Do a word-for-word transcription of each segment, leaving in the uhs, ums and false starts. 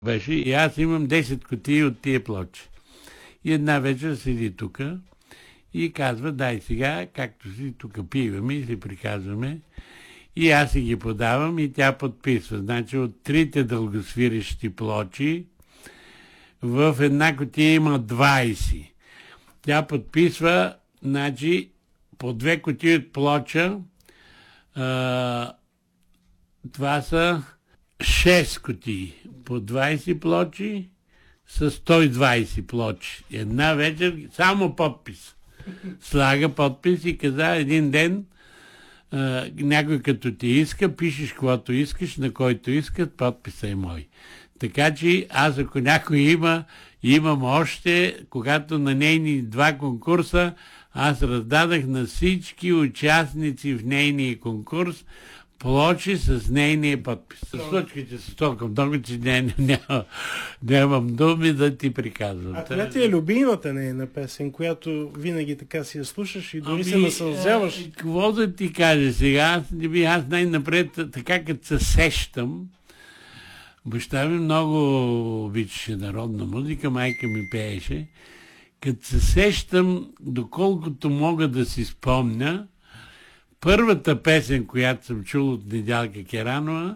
Беше и аз имам десет кутии от тия плочи. И една вечер седи тук и казва, дай сега, както си тук пиваме и си приказваме, и аз си ги подавам и тя подписва. Значи от трите дългосвирещи плочи в една кутия има двайсет. Тя подписва, значи, по две кутии от плоча, а, това са шест кутии. По двайсет плочи са сто и двайсет плочи. Една вечер само подпис. Слага подпис и каза един ден, а, някой като ти иска, пишеш каквото искаш, на който искат, подписа е мой. Така че аз, ако някой има, имам още, когато на нейни два конкурса, аз раздадах на всички участници в нейния конкурс плочи с нейния подпис. Случките са толкова много, че не, няма, нямам думи да ти приказвам. А коя ти е любимата нейна песен, която винаги така си я слушаш и дори ами, се насълзяваш? Е, какво да ти кажа сега? Аз, аз най-напред, така като се сещам, баща ми много обичаше народна музика, майка ми пееше. Като се сещам, доколкото мога да си спомня, първата песен, която съм чул от Недялка Керанова,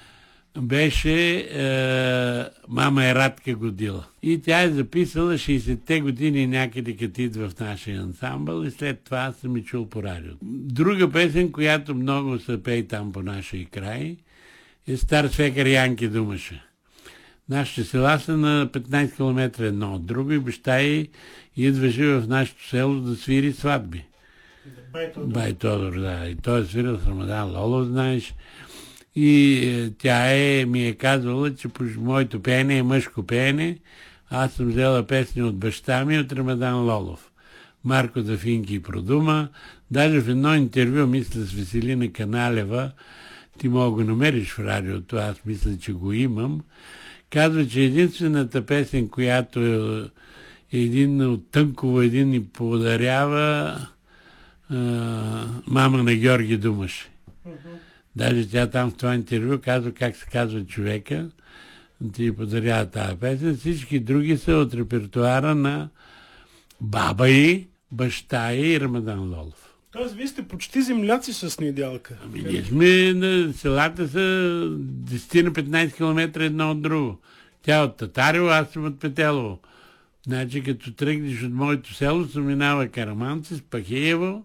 беше е, Мама е Радка Годила. И тя е записала шейсетте години някъде, като идва в нашия ансамбъл, и след това съм и чул по радиото. Друга песен, която много се пее там по нашия край, е Стар свекър Янки Думаша. Нашите села са на петнайсет километра едно от друго и баща й идваше в нашето село да свири сватби. Бай Тодор. Бай Тодор, да. И той е свирил с Рамадан Лолов, знаеш. И е, тя е, ми е казвала, че по моето пеене е мъжко пеене. Аз съм взела песни от баща ми, от Рамадан Лолов. Марко Дафинки и Продума. Даже в едно интервю, мисля, с Веселина Каналева, ти мога го намериш в радиото, аз мисля, че го имам, казва, че единствената песен, която е един от Тънково един ни подарява а, мама на Георги Думаш. Uh-huh. Даже тя там в това интервю казва как се казва човека, ти подарява тази песен. Всички други са от репертуара на баба й, баща й и Рамадан Лолов. Тоест, вие сте почти земляци с Недялка. Ами ние сме, на селата са десет на петнайсет километра едно от друго. Тя от Татарево, аз съм от Петелово. Значи, като тръгнеш от моето село, се минава Караманци, Спахиево,